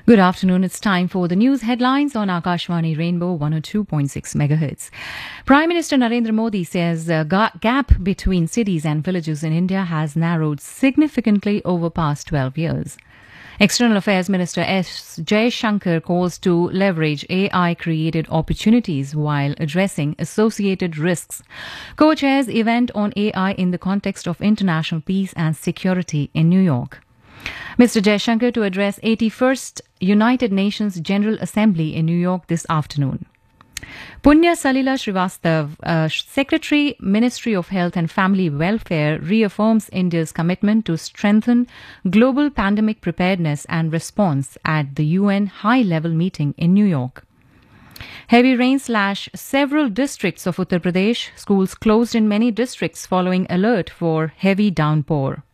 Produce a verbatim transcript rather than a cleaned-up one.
Good afternoon. It's time for the news headlines on Akashvani Rainbow one oh two point six megahertz. Prime Minister Narendra Modi says the ga- gap between cities and villages in India has narrowed significantly over past twelve years. External Affairs Minister S. Jaishankar calls to leverage A I-created opportunities while addressing associated risks. Co-chairs event on A I in the context of international peace and security in New York. Mister Jaishankar to address eighty-first United Nations General Assembly in New York this afternoon. Punya Salila Srivastav, uh, Secretary, Ministry of Health and Family Welfare, reaffirms India's commitment to strengthen global pandemic preparedness and response at the U N high-level meeting in New York. Heavy rain slashed several districts of Uttar Pradesh. Schools closed in many districts following alert for heavy downpour.